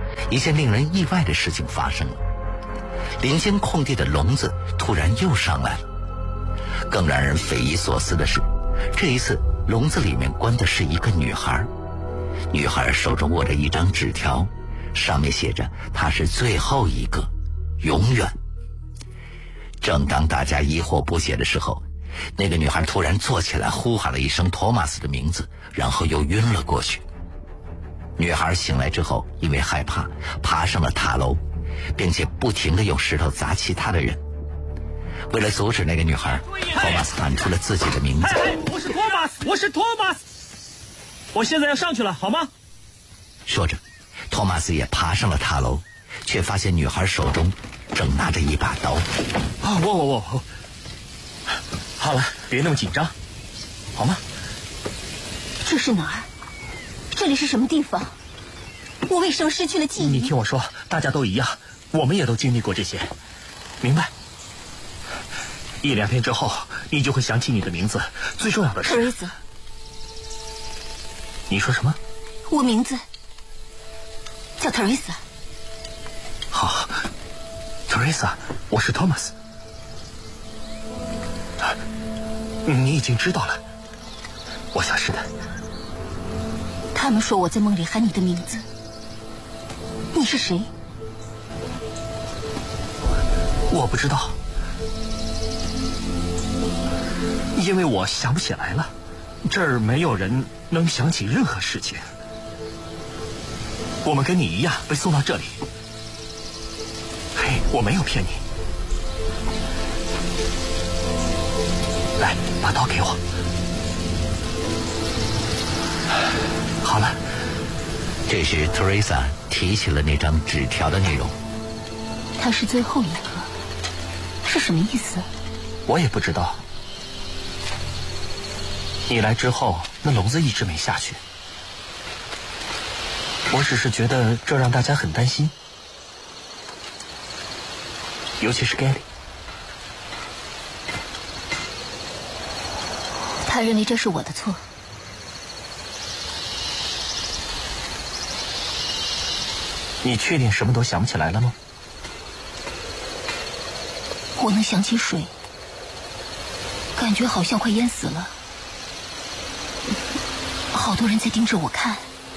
一件令人意外的事情发生了。临近空地的笼子突然又上来了。更让人匪夷所思的是，这一次笼子里面关的是一个女孩。女孩手中握着一张纸条，上面写着她是最后一个，永远。正当大家疑惑不解的时候，那个女孩突然坐起来，呼喊了一声托马斯的名字，然后又晕了过去。女孩醒来之后，因为害怕，爬上了塔楼，并且不停地用石头砸其他的人。为了阻止那个女孩，托马斯喊出了自己的名字： 我是托马斯，我是托马斯，我现在要上去了，好吗？ 说着，托马斯也爬上了塔楼，却发现女孩手中正拿着一把刀。 好了，别那么紧张，好吗？ 这是哪儿？这里是什么地方？我为什么失去了记忆？ 你听我说，大家都一样，我们也都经历过这些，明白？1-2天之后，你就会想起你的名字。最重要的是， 特瑞莎。 你说什么？ 我名字叫特瑞莎。 好，特瑞莎，我是托马斯。你已经知道了，我想是的。 他们说我在梦里喊你的名字，你是谁？ 我不知道，因为我想不起来了。这儿没有人能想起任何事情。我们跟你一样被送到这里。嘿，我没有骗你。来，把刀给我。好了。 这时特瑞莎提起了那张纸条的内容。 他是最后一个，是什么意思？ 我也不知道。你来之后，那笼子一直没下去。我只是觉得这让大家很担心，尤其是 Gary。 他认为这是我的错。 你确定什么都想不起来了吗？ 我能想起水，感觉好像快淹死了，好多人在盯着我看，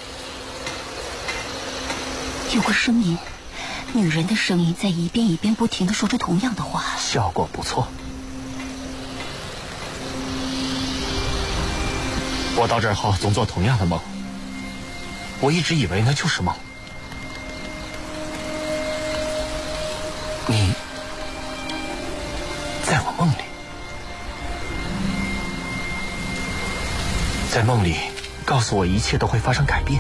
有个声音，女人的声音在一遍一遍不停地说着同样的话， 效果不错。我到这儿后总做同样的梦，我一直以为那就是梦。你在我梦里，在梦里告诉我一切都会发生改变。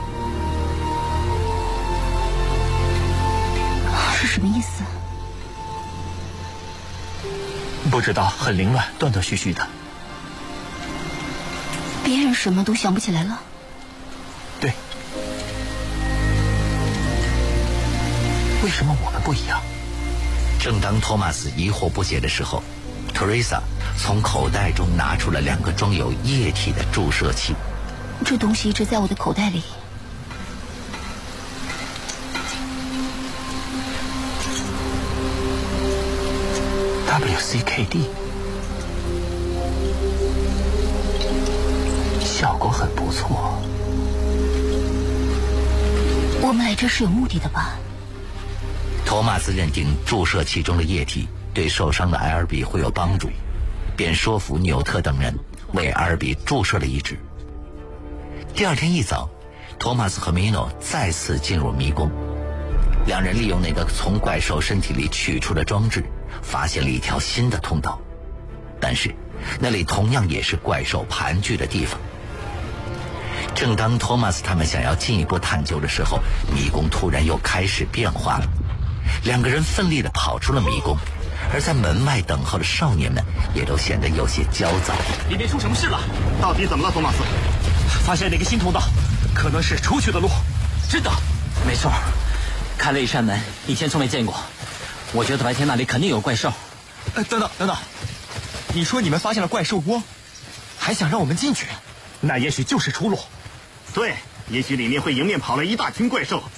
是什么意思？ 不知道，很凌乱，断断续续的。 别人什么都想不起来了？ 对。为什么我们不一样？ 正当托马斯疑惑不解的时候，特瑞莎从口袋中拿出了2个装有液体的注射器。 这东西一直在我的口袋里。 WCKD， 效果很不错。 我们来这是有目的的吧？ 托马斯认定注射器中的液体对受伤的埃尔比会有帮助，便说服纽特等人为埃尔比注射了一支。第2天一早，托马斯和米诺再次进入迷宫。2人利用那个从怪兽身体里取出的装置，发现了一条新的通道，但是那里同样也是怪兽盘踞的地方。正当托马斯他们想要进一步探究的时候，迷宫突然又开始变化了。2个人奋力地跑出了迷宫，而在门外等候的少年们也都显得有些焦躁。 里面出什么事了？ 到底怎么了，托马斯？ 发现了一个新通道，可能是出去的路。 真的？没错，开了一扇门，以前从没见过。我觉得白天那里肯定有怪兽。 等等，你说你们发现了怪兽窝，还想让我们进去？那也许就是出路。 对，也许里面会迎面跑来一大群怪兽，